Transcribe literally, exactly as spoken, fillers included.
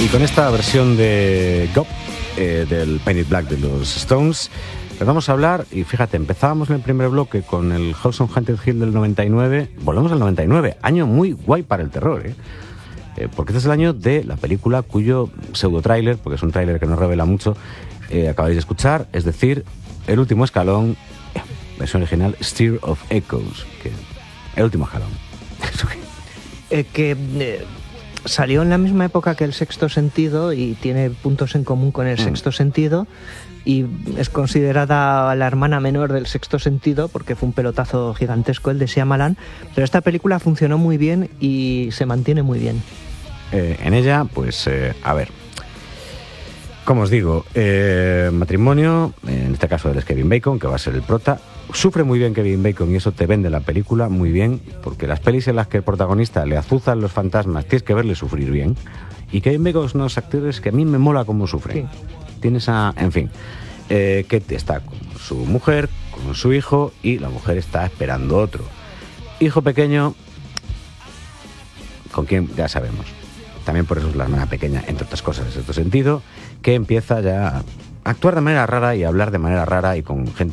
Y con esta versión de Go, eh, del Paint It Black de los Stones, les vamos a hablar, y fíjate, empezábamos en el primer bloque con el House on Haunted Hill del noventa y nueve, volvemos al noventa y nueve, año muy guay para el terror, ¿eh? Eh, porque este es el año de la película cuyo pseudo-tráiler, porque es un tráiler que no revela mucho, eh, acabáis de escuchar, es decir, El último escalón, eh, versión original, Stir of Echoes, que el último escalón. eh, que eh, salió en la misma época que El sexto sentido y tiene puntos en común con El Mm. sexto sentido, y es considerada la hermana menor del Sexto Sentido porque fue un pelotazo gigantesco el de Shyamalan, pero esta película funcionó muy bien y se mantiene muy bien. Eh, en ella, pues, eh, a ver, como os digo, eh, matrimonio, en este caso eres Kevin Bacon, que va a ser el prota. Sufre muy bien Kevin Bacon y eso te vende la película muy bien, porque las pelis en las que el protagonista le azuzan los fantasmas tienes que verle sufrir bien. Y Kevin Bacon es uno de los actores que a mí me mola cómo sufren. Sí. Tienes a, en fin, eh, que está con su mujer, con su hijo, y la mujer está esperando otro hijo pequeño, con quien ya sabemos. También por eso es la hermana pequeña, entre otras cosas, en este sentido, que empieza ya a actuar de manera rara y a hablar de manera rara y con gente